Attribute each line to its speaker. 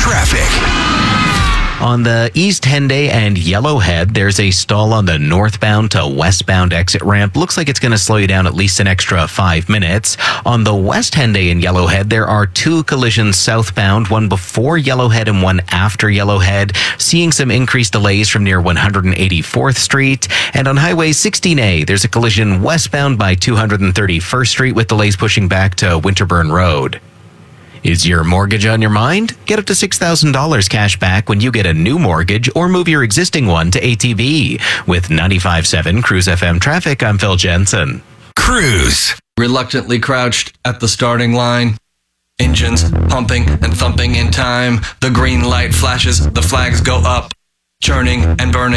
Speaker 1: traffic.
Speaker 2: On the East Henday and Yellowhead, there's a stall on the northbound to westbound exit ramp. Looks like it's going to slow you down at least an extra 5 minutes. On the West Henday and Yellowhead, there are two collisions southbound, one before Yellowhead and one after Yellowhead. Seeing some increased delays from near 184th Street. And on Highway 16A, there's a collision westbound by 231st Street with delays pushing back to Winterburn Road. Is your mortgage on your mind? Get up to $6,000 cash back when you get a new mortgage or move your existing one to ATB. With 95.7 Cruise FM Traffic, I'm Phil Jensen.
Speaker 1: Cruise.
Speaker 3: Reluctantly crouched at the starting line. Engines pumping and thumping in time. The green light flashes, the flags go up. Churning and burning.